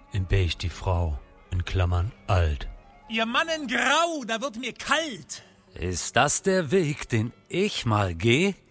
In beige die Frau, in Klammern alt. Ihr Mann in Grau, da wird mir kalt. Ist das der Weg, den ich mal geh?